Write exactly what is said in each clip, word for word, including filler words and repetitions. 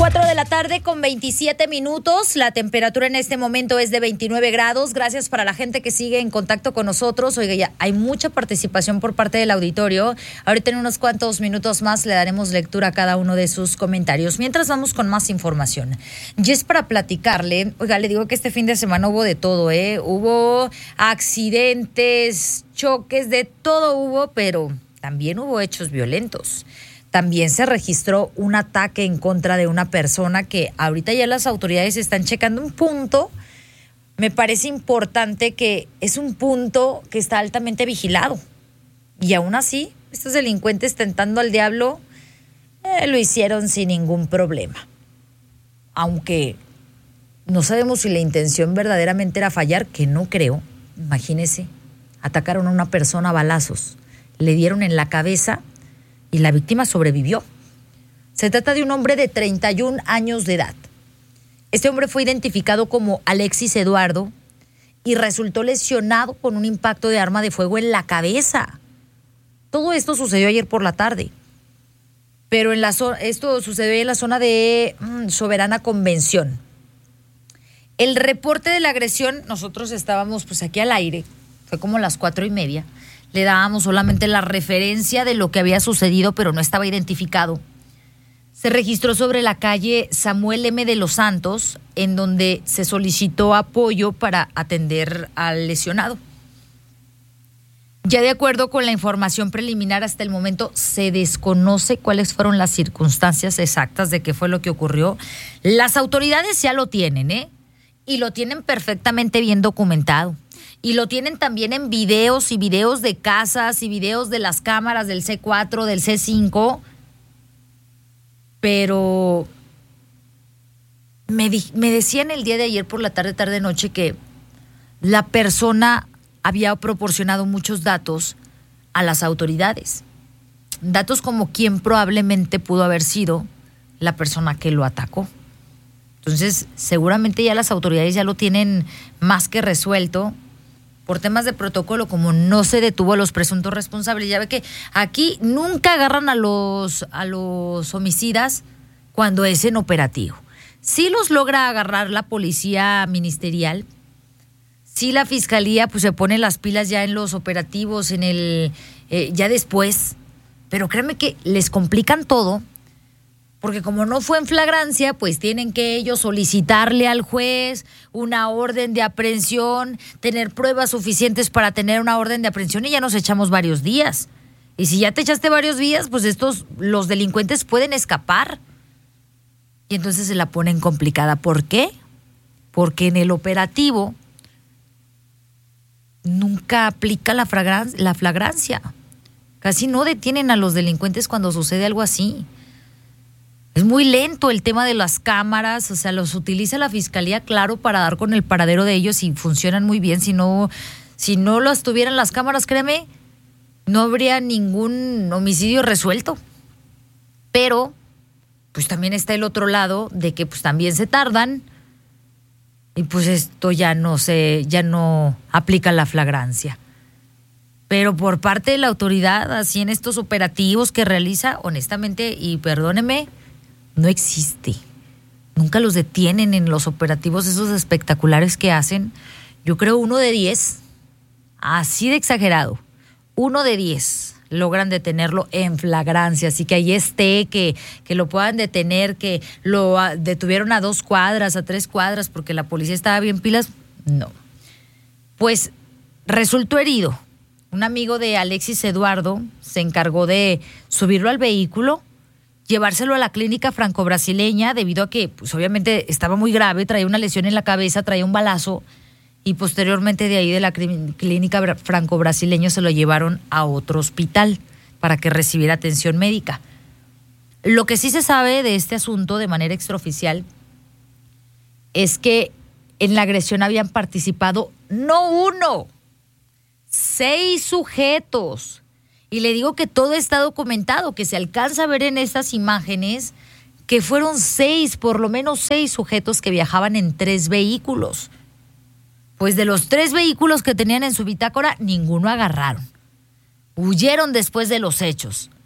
cuatro de la tarde con veintisiete minutos. La temperatura en este momento es de veintinueve grados. Gracias para la gente que sigue en contacto con nosotros. Oiga, ya hay mucha participación por parte del auditorio. Ahorita en unos cuantos minutos más le daremos lectura a cada uno de sus comentarios. Mientras vamos con más información. Y es para platicarle, oiga, le digo que este fin de semana hubo de todo, ¿eh? Hubo accidentes, choques, de todo hubo, pero también hubo hechos violentos. También se registró un ataque en contra de una persona que ahorita ya las autoridades están checando un punto. Me parece importante que es un punto que está altamente vigilado. Y aún así, estos delincuentes tentando al diablo eh, lo hicieron sin ningún problema. Aunque no sabemos si la intención verdaderamente era fallar, que no creo. Imagínese, atacaron a una persona a balazos, le dieron en la cabeza y la víctima sobrevivió. Se trata de un hombre de treinta y un años de edad. Este hombre fue identificado como Alexis Eduardo y resultó lesionado con un impacto de arma de fuego en la cabeza. Todo esto sucedió ayer por la tarde. Pero en la zo- esto sucedió en la zona de mmm, Soberana Convención. El reporte de la agresión, nosotros estábamos pues aquí al aire, fue como las cuatro y media. Le dábamos solamente la referencia de lo que había sucedido, pero no estaba identificado. Se registró sobre la calle Samuel M. de los Santos, en donde se solicitó apoyo para atender al lesionado. Ya de acuerdo con la información preliminar, hasta el momento se desconoce cuáles fueron las circunstancias exactas de qué fue lo que ocurrió. Las autoridades ya lo tienen, ¿eh? Y lo tienen perfectamente bien documentado. Y lo tienen también en videos y videos de casas y videos de las cámaras del C cuatro, del C cinco. Pero me, di- me decían el día de ayer por la tarde, tarde, noche que la persona había proporcionado muchos datos a las autoridades. Datos como quién probablemente pudo haber sido la persona que lo atacó. Entonces, seguramente ya las autoridades ya lo tienen más que resuelto. Por temas de protocolo, como no se detuvo a los presuntos responsables. Ya ve que aquí nunca agarran a los, a los homicidas cuando es en operativo. Sí los logra agarrar la policía ministerial, sí la fiscalía pues se pone las pilas ya en los operativos, en el eh, ya después, pero créanme que les complican todo, porque como no fue en flagrancia, pues tienen que ellos solicitarle al juez una orden de aprehensión, tener pruebas suficientes para tener una orden de aprehensión y ya nos echamos varios días. Y si ya te echaste varios días, pues estos, los delincuentes pueden escapar. Y entonces se la ponen complicada. ¿Por qué? Porque en el operativo nunca aplica la flagrancia, la flagrancia. Casi no detienen a los delincuentes cuando sucede algo así. Es muy lento el tema de las cámaras, o sea, los utiliza la fiscalía, claro, para dar con el paradero de ellos y funcionan muy bien. Si no, si no las tuvieran las cámaras, créeme, no habría ningún homicidio resuelto. Pero, pues también está el otro lado de que pues también se tardan y pues esto ya no se, ya no aplica la flagrancia. Pero por parte de la autoridad, así en estos operativos que realiza, honestamente, y perdóneme, no existe. Nunca los detienen en los operativos esos espectaculares que hacen. Yo creo uno de diez, así de exagerado, uno de diez logran detenerlo en flagrancia. Así que ahí esté, que, que lo puedan detener, que lo detuvieron a dos cuadras, a tres cuadras, porque la policía estaba bien pilas. No. Pues resultó herido. Un amigo de Alexis Eduardo se encargó de subirlo al vehículo, llevárselo a la clínica franco-brasileña debido a que, pues obviamente estaba muy grave, traía una lesión en la cabeza, traía un balazo y posteriormente de ahí de la clínica franco-brasileña se lo llevaron a otro hospital para que recibiera atención médica. Lo que sí se sabe de este asunto de manera extraoficial es que en la agresión habían participado no uno, seis sujetos. Y le digo que todo está documentado, que se alcanza a ver en estas imágenes que fueron seis, por lo menos seis sujetos que viajaban en tres vehículos. Pues de los tres vehículos que tenían en su bitácora, ninguno agarraron. Huyeron después de los hechos.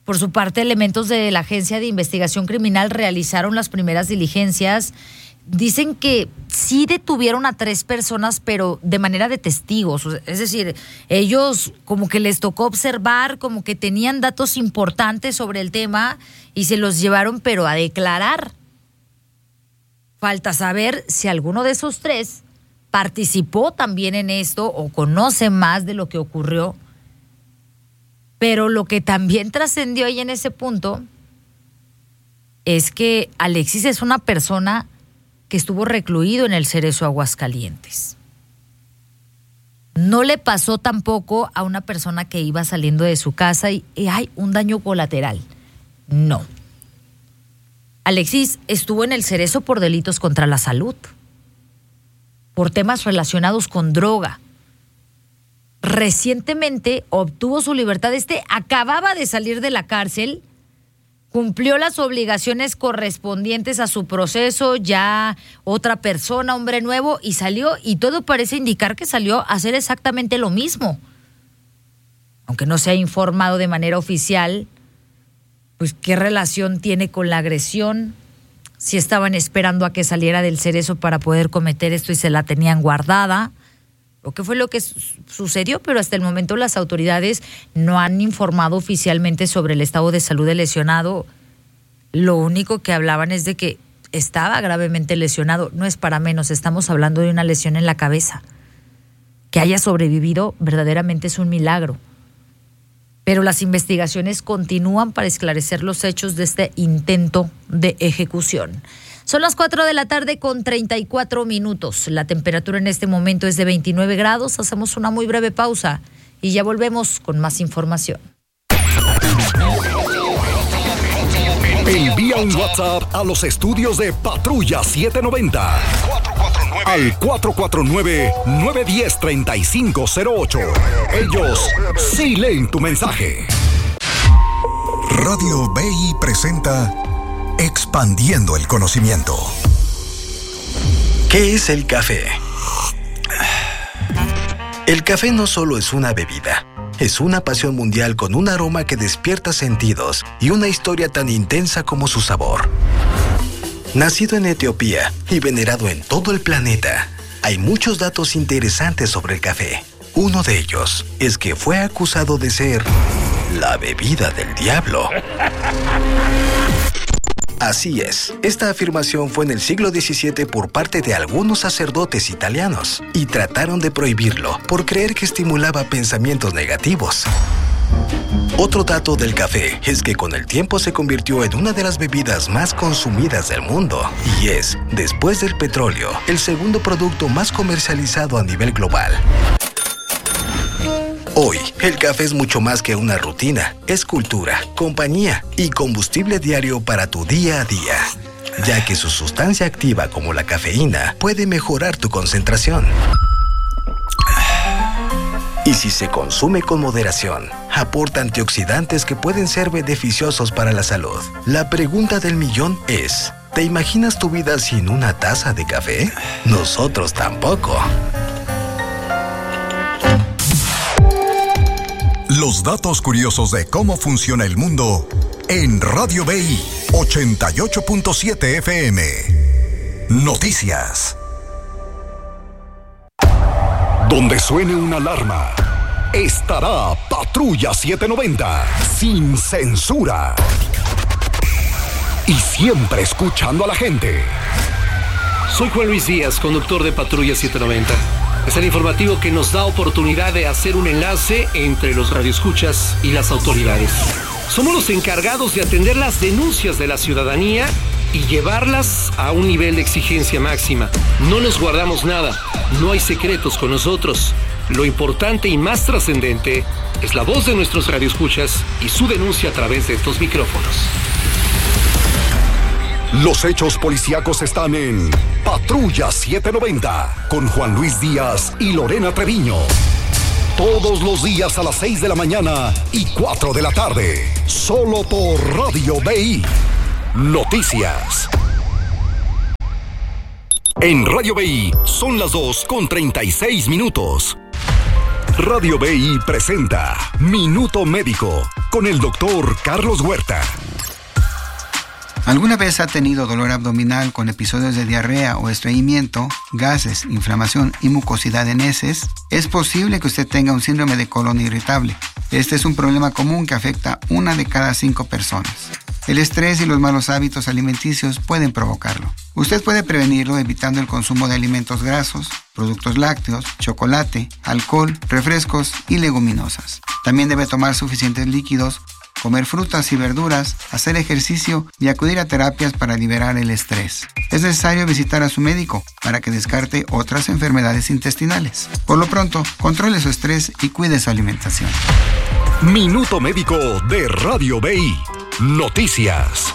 Por su parte, elementos de la Agencia de Investigación Criminal realizaron las primeras diligencias. Dicen que sí detuvieron a tres personas, pero de manera de testigos. Es decir, ellos como que les tocó observar, como que tenían datos importantes sobre el tema y se los llevaron, pero a declarar. Falta saber si alguno de esos tres participó también en esto o conoce más de lo que ocurrió. Pero lo que también trascendió ahí en ese punto es que Alexis es una persona que estuvo recluido en el Cerezo Aguascalientes. No le pasó tampoco a una persona que iba saliendo de su casa y, y hay un daño colateral. No. Alexis estuvo en el Cerezo por delitos contra la salud, por temas relacionados con droga. Recientemente obtuvo su libertad. Este acababa de salir de la cárcel, cumplió las obligaciones correspondientes a su proceso, ya otra persona, hombre nuevo, y salió, y todo parece indicar que salió a hacer exactamente lo mismo. Aunque no se ha informado de manera oficial, pues qué relación tiene con la agresión, si estaban esperando a que saliera del Cerezo para poder cometer esto y se la tenían guardada, o qué fue lo que su- sucedió, pero hasta el momento las autoridades no han informado oficialmente sobre el estado de salud del lesionado. Lo único que hablaban es de que estaba gravemente lesionado. No es para menos, estamos hablando de una lesión en la cabeza. Que haya sobrevivido verdaderamente es un milagro. Pero las investigaciones continúan para esclarecer los hechos de este intento de ejecución. Son las cuatro de la tarde con treinta y cuatro minutos. La temperatura en este momento es de veintinueve grados. Hacemos una muy breve pausa y ya volvemos con más información. Envía un WhatsApp a los estudios de Patrulla setecientos noventa al cuatro cuatro nueve, nueve uno cero, tres cinco cero ocho. Ellos sí leen tu mensaje. Radio B I presenta Expandiendo el Conocimiento. ¿Qué es el café? El café no solo es una bebida, es una pasión mundial con un aroma que despierta sentidos y una historia tan intensa como su sabor. Nacido en Etiopía y venerado en todo el planeta, hay muchos datos interesantes sobre el café. Uno de ellos es que fue acusado de ser la bebida del diablo. Así es, esta afirmación fue en el siglo diecisiete por parte de algunos sacerdotes italianos y trataron de prohibirlo por creer que estimulaba pensamientos negativos. Otro dato del café es que con el tiempo se convirtió en una de las bebidas más consumidas del mundo y es, después del petróleo, el segundo producto más comercializado a nivel global. Hoy, el café es mucho más que una rutina, es cultura, compañía y combustible diario para tu día a día, ya que su sustancia activa como la cafeína puede mejorar tu concentración. Y si se consume con moderación, aporta antioxidantes que pueden ser beneficiosos para la salud. La pregunta del millón es, ¿te imaginas tu vida sin una taza de café? Nosotros tampoco. Los datos curiosos de cómo funciona el mundo en Radio B I ochenta y ocho punto siete F M. Noticias. Donde suene una alarma, estará Patrulla setecientos noventa, sin censura. Y siempre escuchando a la gente. Soy Juan Luis Díaz, conductor de Patrulla setecientos noventa. Es el informativo que nos da oportunidad de hacer un enlace entre los radioescuchas y las autoridades. Somos los encargados de atender las denuncias de la ciudadanía y llevarlas a un nivel de exigencia máxima. No nos guardamos nada, no hay secretos con nosotros. Lo importante y más trascendente es la voz de nuestros radioescuchas y su denuncia a través de estos micrófonos. Los hechos policíacos están en Patrulla setecientos noventa con Juan Luis Díaz y Lorena Treviño. Todos los días a las seis de la mañana y cuatro de la tarde. Solo por Radio B I. Noticias. En Radio B I son las dos con treinta y seis minutos. Radio B I presenta Minuto Médico con el doctor Carlos Huerta. ¿Alguna vez ha tenido dolor abdominal con episodios de diarrea o estreñimiento, gases, inflamación y mucosidad en heces? Es posible que usted tenga un síndrome de colon irritable. Este es un problema común que afecta a una de cada cinco personas. El estrés y los malos hábitos alimenticios pueden provocarlo. Usted puede prevenirlo evitando el consumo de alimentos grasos, productos lácteos, chocolate, alcohol, refrescos y leguminosas. También debe tomar suficientes líquidos, comer frutas y verduras, hacer ejercicio y acudir a terapias para liberar el estrés. Es necesario visitar a su médico para que descarte otras enfermedades intestinales. Por lo pronto, controle su estrés y cuide su alimentación. Minuto Médico de Radio B I. Noticias.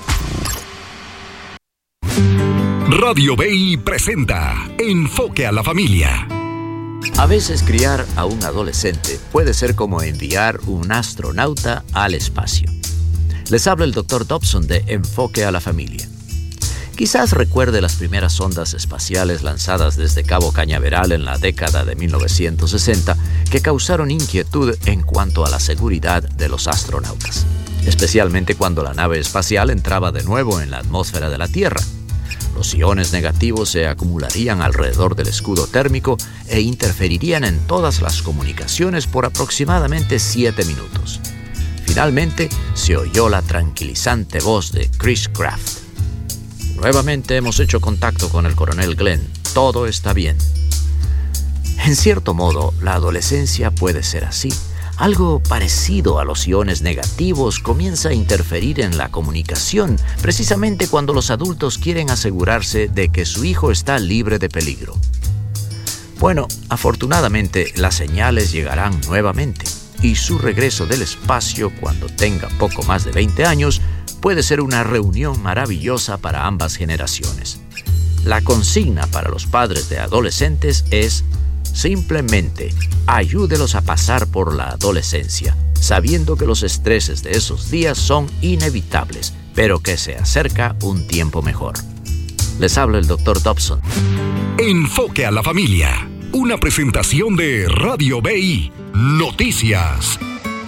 Radio B I presenta Enfoque a la Familia. A veces criar a un adolescente puede ser como enviar un astronauta al espacio. Les habla el doctor Dobson de Enfoque a la Familia. Quizás recuerde las primeras sondas espaciales lanzadas desde Cabo Cañaveral en la década de mil novecientos sesenta que causaron inquietud en cuanto a la seguridad de los astronautas, especialmente cuando la nave espacial entraba de nuevo en la atmósfera de la Tierra. Los iones negativos se acumularían alrededor del escudo térmico e interferirían en todas las comunicaciones por aproximadamente siete minutos. Finalmente, se oyó la tranquilizante voz de Chris Kraft. Nuevamente hemos hecho contacto con el coronel Glenn. Todo está bien. En cierto modo, la adolescencia puede ser así. Algo parecido a los iones negativos comienza a interferir en la comunicación, precisamente cuando los adultos quieren asegurarse de que su hijo está libre de peligro. Bueno, afortunadamente las señales llegarán nuevamente, y su regreso del espacio cuando tenga poco más de veinte años puede ser una reunión maravillosa para ambas generaciones. La consigna para los padres de adolescentes es: simplemente ayúdelos a pasar por la adolescencia, sabiendo que los estreses de esos días son inevitables, pero que se acerca un tiempo mejor. Les habla el doctor Dobson. Enfoque a la Familia, una presentación de Radio B I. Noticias.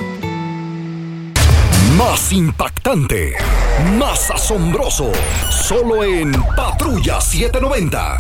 Más impactante, más asombroso, solo en Patrulla setecientos noventa.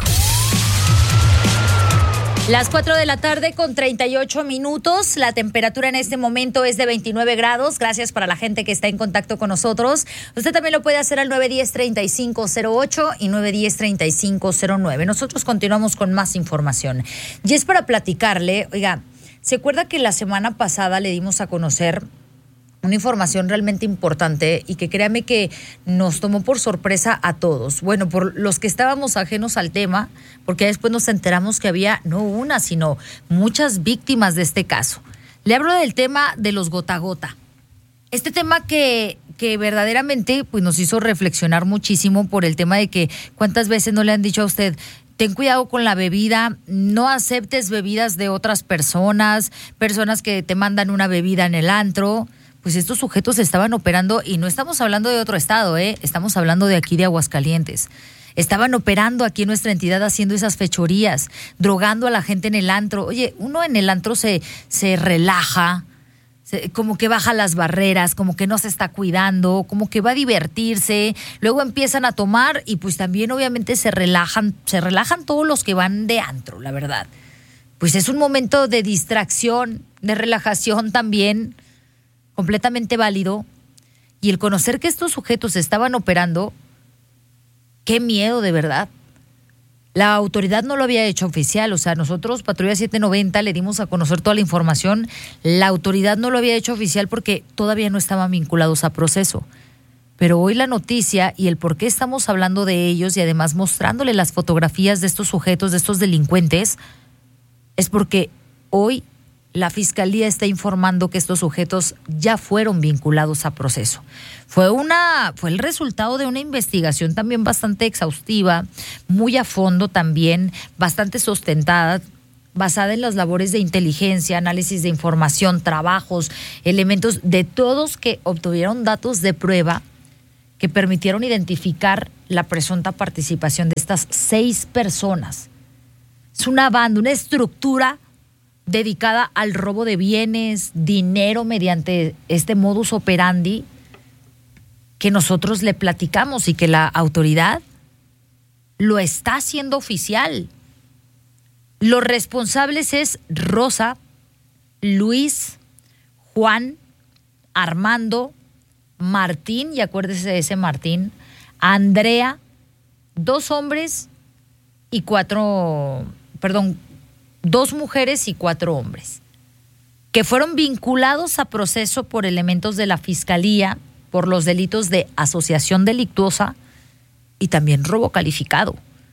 Las cuatro de la tarde con treinta y ocho minutos. La temperatura en este momento es de veintinueve grados. Gracias para la gente que está en contacto con nosotros. Usted también lo puede hacer al nueve uno cero, treinta y cinco cero ocho y nueve uno cero, treinta y cinco cero nueve. Nosotros continuamos con más información. Y es para platicarle, oiga, ¿se acuerda que la semana pasada le dimos a conocer una información realmente importante y que créame que nos tomó por sorpresa a todos? Bueno, por los que estábamos ajenos al tema, porque después nos enteramos que había no una, sino muchas víctimas de este caso. Le hablo del tema de los gota a gota. Este tema que, que verdaderamente pues, nos hizo reflexionar muchísimo por el tema de que cuántas veces no le han dicho a usted: ten cuidado con la bebida, no aceptes bebidas de otras personas, personas que te mandan una bebida en el antro. Pues estos sujetos estaban operando, y no estamos hablando de otro estado, ¿eh? Estamos hablando de aquí de Aguascalientes. Estaban operando aquí en nuestra entidad haciendo esas fechorías, drogando a la gente en el antro. Oye, uno en el antro se, se relaja, se, como que baja las barreras, como que no se está cuidando, como que va a divertirse. Luego empiezan a tomar y pues también obviamente se relajan, se relajan todos los que van de antro, la verdad. Pues es un momento de distracción, de relajación también, completamente válido. Y el conocer que estos sujetos estaban operando, qué miedo, de verdad. La autoridad no lo había hecho oficial, o sea, nosotros, Patrulla setecientos noventa, le dimos a conocer toda la información. La autoridad no lo había hecho oficial porque todavía no estaban vinculados a proceso. Pero hoy la noticia y el por qué estamos hablando de ellos y además mostrándole las fotografías de estos sujetos, de estos delincuentes, es porque hoy la Fiscalía está informando que estos sujetos ya fueron vinculados a proceso. Fue una, fue el resultado de una investigación también bastante exhaustiva, muy a fondo también, bastante sustentada, basada en las labores de inteligencia, análisis de información, trabajos, elementos de todos que obtuvieron datos de prueba que permitieron identificar la presunta participación de estas seis personas. Es una banda, una estructura dedicada al robo de bienes, dinero mediante este modus operandi que nosotros le platicamos y que la autoridad lo está haciendo oficial. Los responsables es Rosa, Luis, Juan, Armando, Martín, y acuérdese de ese Martín, Andrea, dos hombres y cuatro, perdón, dos mujeres y cuatro hombres, que fueron vinculados a proceso por elementos de la Fiscalía por los delitos de asociación delictuosa y también robo calificado.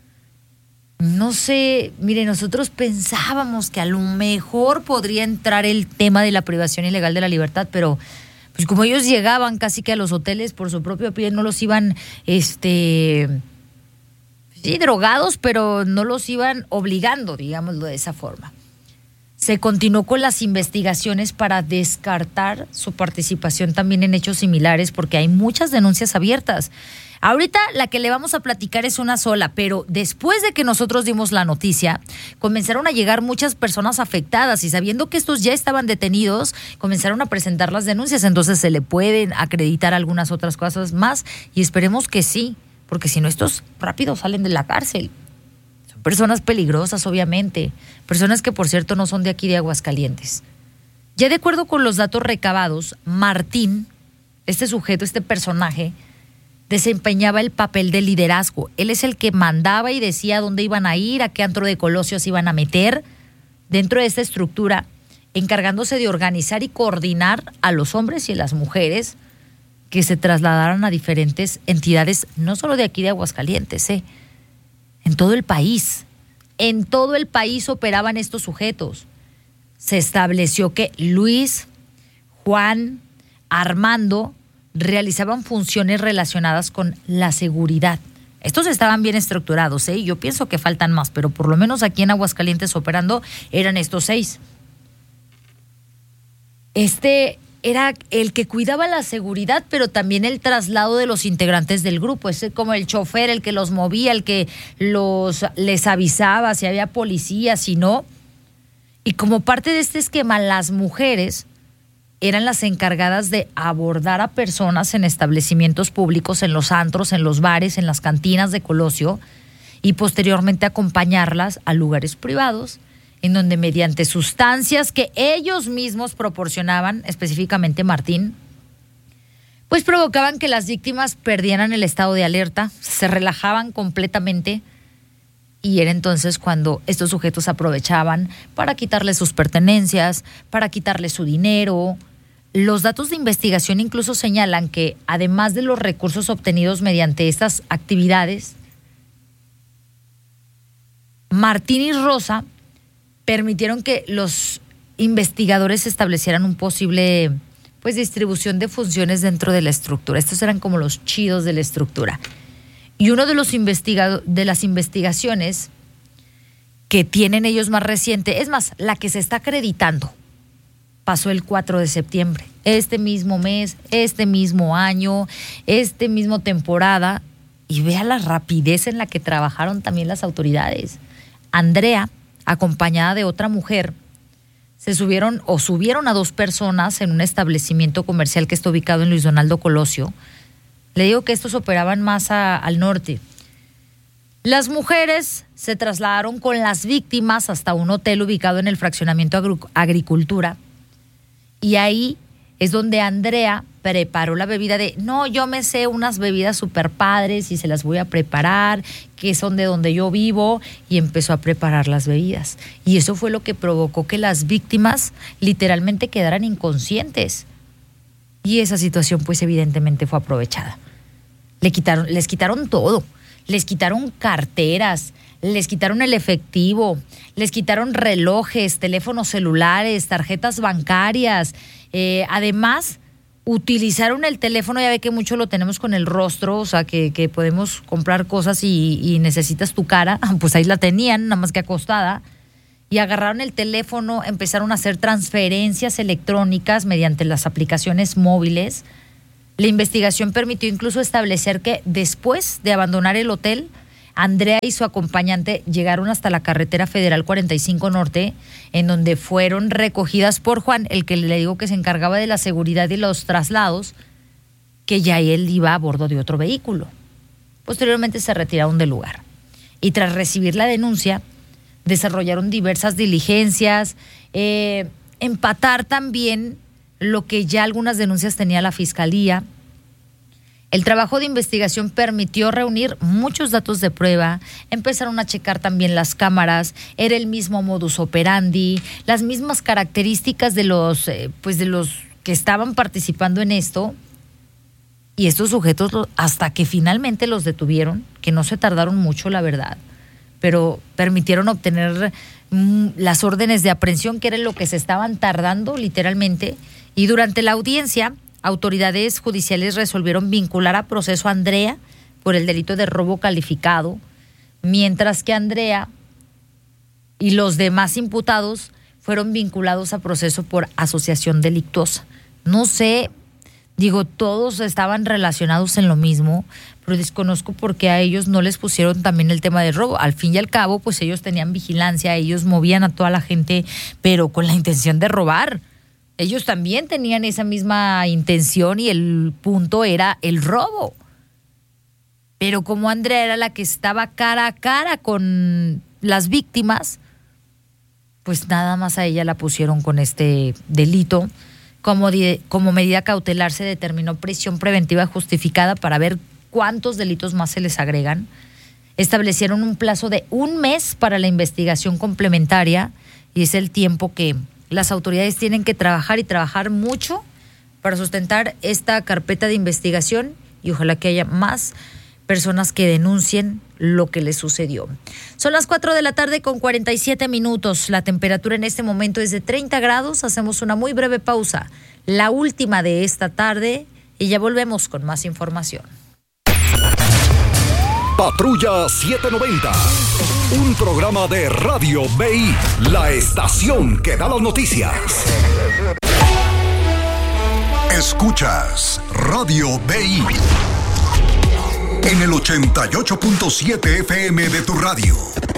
No sé, mire, nosotros pensábamos que a lo mejor podría entrar el tema de la privación ilegal de la libertad, pero pues como ellos llegaban casi que a los hoteles por su propio pie, no los iban, este, sí, drogados, pero no los iban obligando, digámoslo de esa forma. Se continuó con las investigaciones para descartar su participación también en hechos similares, porque hay muchas denuncias abiertas. Ahorita la que le vamos a platicar es una sola, pero después de que nosotros dimos la noticia, comenzaron a llegar muchas personas afectadas y sabiendo que estos ya estaban detenidos, comenzaron a presentar las denuncias. Entonces se le pueden acreditar algunas otras cosas más y esperemos que sí, porque si no estos rápido salen de la cárcel. Son personas peligrosas, obviamente, personas que por cierto no son de aquí de Aguascalientes. Ya de acuerdo con los datos recabados, Martín, este sujeto, este personaje, desempeñaba el papel de liderazgo. Él es el que mandaba y decía dónde iban a ir, a qué antro de Colosio se iban a meter dentro de esta estructura, encargándose de organizar y coordinar a los hombres y a las mujeres que se trasladaron a diferentes entidades, no solo de aquí de Aguascalientes, ¿eh? en todo el país. En todo el país operaban estos sujetos. Se estableció que Luis, Juan, Armando realizaban funciones relacionadas con la seguridad. Estos estaban bien estructurados, ¿eh? Yo pienso que faltan más, pero por lo menos aquí en Aguascalientes operando eran estos seis. Este era el que cuidaba la seguridad, pero también el traslado de los integrantes del grupo. Es como el chofer, el que los movía, el que los les avisaba si había policía, si no. Y como parte de este esquema, las mujeres eran las encargadas de abordar a personas en establecimientos públicos, en los antros, en los bares, en las cantinas de Colosio, y posteriormente acompañarlas a lugares privados, en donde mediante sustancias que ellos mismos proporcionaban, específicamente Martín, pues provocaban que las víctimas perdieran el estado de alerta, se relajaban completamente, y era entonces cuando estos sujetos aprovechaban para quitarles sus pertenencias, para quitarles su dinero. Los datos de investigación incluso señalan que, además de los recursos obtenidos mediante estas actividades, Martín y Rosa permitieron que los investigadores establecieran un posible, pues, distribución de funciones dentro de la estructura. Estos eran como los chidos de la estructura. Y uno de los investigado- de las investigaciones que tienen ellos más reciente, es más, la que se está acreditando, pasó el cuatro de septiembre, este mismo mes, este mismo año, este mismo temporada, y vea la rapidez en la que trabajaron también las autoridades. Andrea, acompañada de otra mujer, se subieron o subieron a dos personas en un establecimiento comercial que está ubicado en Luis Donaldo Colosio. Le digo que estos operaban más a, al norte. Las mujeres se trasladaron con las víctimas hasta un hotel ubicado en el fraccionamiento Agru- Agricultura, y ahí es donde Andrea preparó la bebida de, no, yo me sé unas bebidas súper padres y se las voy a preparar, que son de donde yo vivo, y empezó a preparar las bebidas. Y eso fue lo que provocó que las víctimas literalmente quedaran inconscientes. Y esa situación, pues, evidentemente fue aprovechada. Le quitaron, les quitaron todo. Les quitaron carteras, les quitaron el efectivo, les quitaron relojes, teléfonos celulares, tarjetas bancarias. Eh, además, utilizaron el teléfono, ya ve que mucho lo tenemos con el rostro, o sea, que, que podemos comprar cosas y, y necesitas tu cara, pues ahí la tenían, nada más que acostada. Y agarraron el teléfono, empezaron a hacer transferencias electrónicas mediante las aplicaciones móviles. La investigación permitió incluso establecer que después de abandonar el hotel, Andrea y su acompañante llegaron hasta la carretera federal cuarenta y cinco Norte, en donde fueron recogidas por Juan, el que le digo que se encargaba de la seguridad y los traslados, que ya él iba a bordo de otro vehículo. Posteriormente se retiraron del lugar. Y tras recibir la denuncia, desarrollaron diversas diligencias, eh, empatar también lo que ya algunas denuncias tenía la Fiscalía. El trabajo de investigación permitió reunir muchos datos de prueba, empezaron a checar también las cámaras, era el mismo modus operandi, las mismas características de los, eh, pues de los que estaban participando en esto, y estos sujetos, hasta que finalmente los detuvieron, que no se tardaron mucho, la verdad, pero permitieron obtener mm, las órdenes de aprehensión, que era lo que se estaban tardando literalmente, y durante la audiencia, autoridades judiciales resolvieron vincular a proceso a Andrea por el delito de robo calificado, mientras que Andrea y los demás imputados fueron vinculados a proceso por asociación delictuosa. No sé, digo, todos estaban relacionados en lo mismo, pero desconozco por qué a ellos no les pusieron también el tema de robo. Al fin y al cabo, pues ellos tenían vigilancia, ellos movían a toda la gente, pero con la intención de robar. Ellos también tenían esa misma intención y el punto era el robo. Pero como Andrea era la que estaba cara a cara con las víctimas, pues nada más a ella la pusieron con este delito. Como, de, como medida cautelar se determinó prisión preventiva justificada para ver cuántos delitos más se les agregan. Establecieron un plazo de un mes para la investigación complementaria y es el tiempo que las autoridades tienen que trabajar y trabajar mucho para sustentar esta carpeta de investigación y ojalá que haya más personas que denuncien lo que les sucedió. Son las cuatro de la tarde con cuarenta y siete minutos. La temperatura en este momento es de treinta grados. Hacemos una muy breve pausa, la última de esta tarde, y ya volvemos con más información. Patrulla setecientos noventa, un programa de Radio B I, la estación que da las noticias. Escuchas Radio B I en el ochenta y ocho punto siete F M de tu radio.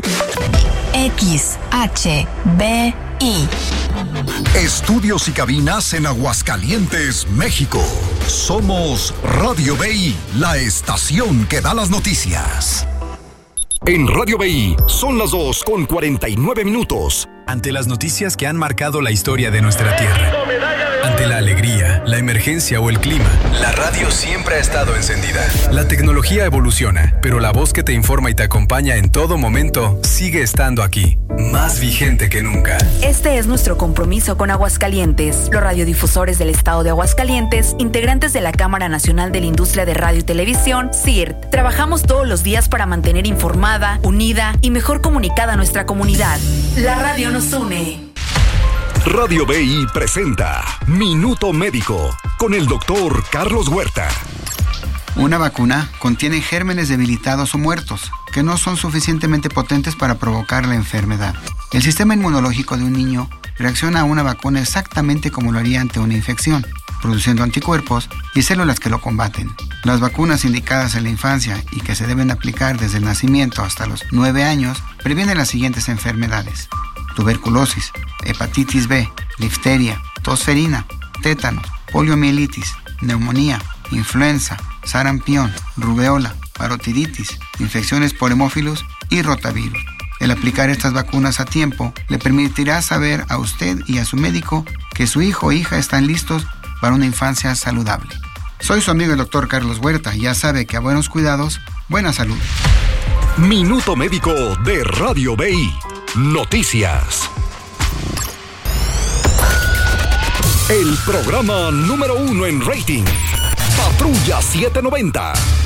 X H B I. Estudios y cabinas en Aguascalientes, México. Somos Radio B I, la estación que da las noticias. En Radio B I son las dos con cuarenta y nueve minutos. Ante las noticias que han marcado la historia de nuestra tierra, ante la alegría, la emergencia o el clima, la radio siempre ha estado encendida. La tecnología evoluciona, pero la voz que te informa y te acompaña en todo momento sigue estando aquí, más vigente que nunca. Este es nuestro compromiso con Aguascalientes. Los radiodifusores del estado de Aguascalientes, integrantes de la Cámara Nacional de la Industria de Radio y Televisión, C I R T, trabajamos todos los días para mantener informada, unida y mejor comunicada a nuestra comunidad. La radio nos une. Radio B I presenta Minuto Médico con el doctor Carlos Huerta. Una vacuna contiene gérmenes debilitados o muertos que no son suficientemente potentes para provocar la enfermedad. El sistema inmunológico de un niño reacciona a una vacuna exactamente como lo haría ante una infección, produciendo anticuerpos y células que lo combaten. Las vacunas indicadas en la infancia y que se deben aplicar desde el nacimiento hasta los nueve años previenen las siguientes enfermedades: tuberculosis, hepatitis B, difteria, tosferina, tétanos, poliomielitis, neumonía, influenza, sarampión, rubeola, parotiditis, infecciones por hemófilos y rotavirus. El aplicar estas vacunas a tiempo le permitirá saber a usted y a su médico que su hijo o hija están listos para una infancia saludable. Soy su amigo el doctor Carlos Huerta y ya sabe que a buenos cuidados, buena salud. Minuto Médico de Radio B I. Noticias. El programa número uno en rating. Patrulla setecientos noventa.